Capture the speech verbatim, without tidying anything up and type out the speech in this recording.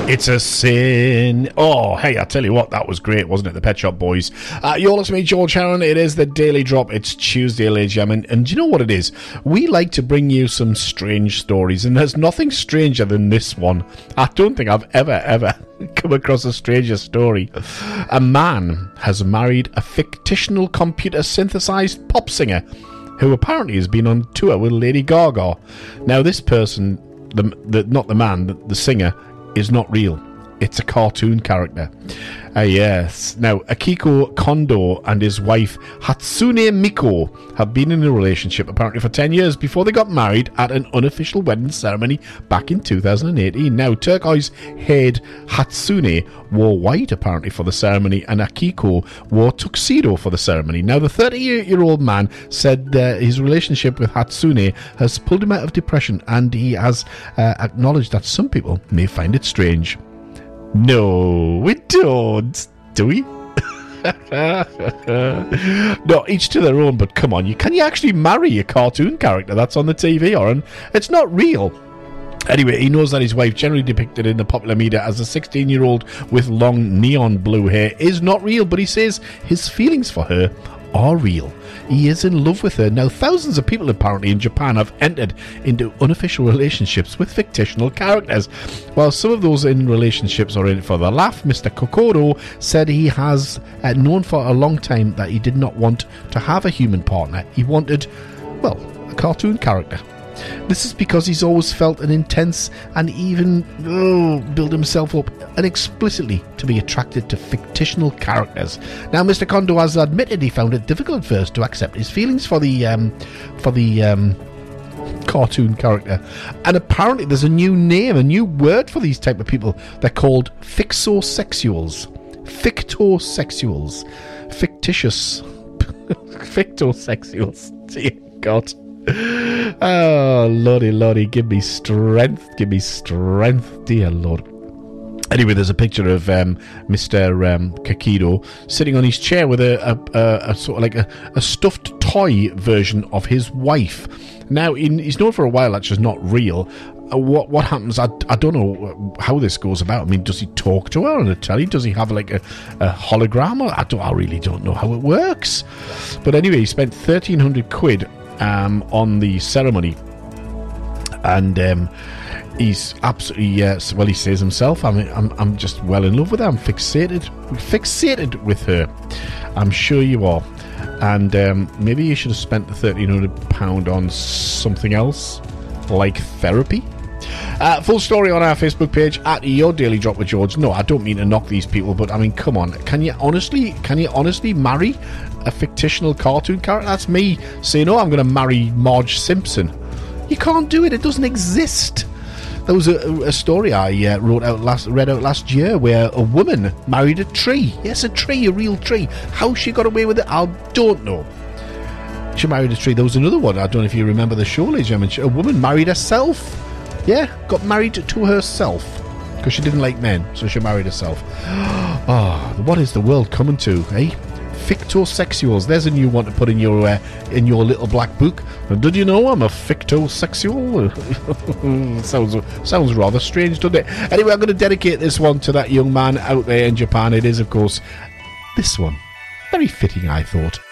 It's a sin. Oh, hey, I tell you what, that was great, wasn't it? The Pet Shop Boys. Uh, you're listening to me, George Heron. It is the Daily Drop. It's Tuesday, ladies and gentlemen. And do you know what it is? We like to bring you some strange stories, and there's nothing stranger than this one. I don't think I've ever, ever come across a stranger story. A man has married a fictional computer-synthesized pop singer who apparently has been on tour with Lady Gaga. Now, this person, the, the not the man, the, the singer, is not real. It's a cartoon character. Uh, yes. Now, Akiko Kondo and his wife Hatsune Miko have been in a relationship apparently for ten years before they got married at an unofficial wedding ceremony back in two thousand eighteen. Now, turquoise-haired Hatsune wore white apparently for the ceremony, and Akiko wore tuxedo for the ceremony. Now, the thirty-year-old man said uh, his relationship with Hatsune has pulled him out of depression, and he has uh, acknowledged that some people may find it strange. No, we don't, do we? No, each to their own, but come on, you can you actually marry a cartoon character that's on the T V, Oren? It's not real. Anyway, he knows that his wife, generally depicted in the popular media as a sixteen-year-old with long neon blue hair, is not real, but he says his feelings for her are real. He is in love with her. Now, thousands of people apparently in Japan have entered into unofficial relationships with fictional characters. While some of those in relationships are in it for the laugh, Mister Kokoro said he has uh, known for a long time that he did not want to have a human partner. He wanted, well, a cartoon character. This is because he's always felt an intense and even oh, build himself up and explicitly to be attracted to fictional characters. Now, Mister Kondo has admitted he found it difficult at first to accept his feelings for the um, for the um, cartoon character, and apparently there's a new name, a new word for these type of people. They're called fixosexuals. Fictosexuals, fictitious, fictosexuals. Dear God. Oh, lordy, lordy, give me strength, give me strength, dear Lord. Anyway, there's a picture of um, Mister Um, Kakido sitting on his chair with a, a, a, a sort of like a, a stuffed toy version of his wife. Now, in, he's known for a while that's just not real. Uh, what what happens? I, I don't know how this goes about. I mean, does he talk to her on the telly? Does he have like a, a hologram? I don't. I really don't know how it works. But anyway, he spent thirteen hundred quid Um, on the ceremony, and um, he's absolutely yes. Uh, well, he says himself, "I'm, I'm, I'm just well in love with her. I'm fixated, fixated with her." I'm sure you are, and um, maybe you should have spent the thirteen hundred pound on something else, like therapy. Uh, full story on our Facebook page at Your Daily Drop with George. No, I don't mean to knock these people, but I mean, come on, can you honestly, can you honestly marry a fictional cartoon character? That's me saying, oh, I'm going to marry Marge Simpson. You can't do it. It doesn't exist. There was a, a story I uh, wrote out last, read out last year where a woman married a tree. Yes, a tree, a real tree. How she got away with it, I don't know. She married a tree. There was another one. I don't know if you remember the show, ladies and gentlemen. A woman married herself. Yeah, got married to herself because she didn't like men, so she married herself. Oh, what is the world coming to, eh? Fictosexuals. There's a new one to put in your uh, in your little black book. Did you know I'm a fictosexual? sounds sounds rather strange, doesn't it? Anyway, I'm going to dedicate this one to that young man out there in Japan. It is, of course, this one. Very fitting, I thought.